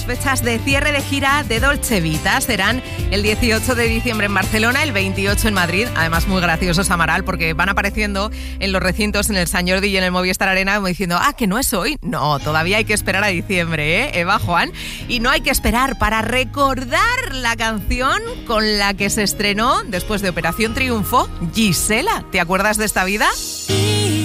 Fechas de cierre de gira de Dolce Vita serán el 18 de diciembre en Barcelona, el 28 en Madrid. Además, muy graciosos, Amaral, porque van apareciendo en los recintos, en el Sant Jordi y en el Movistar Arena, como diciendo, que no es hoy. No, todavía hay que esperar a diciembre, ¿eh? Eva, Juan. Y no hay que esperar para recordar la canción con la que se estrenó después de Operación Triunfo, Gisela. ¿Te acuerdas de esta vida?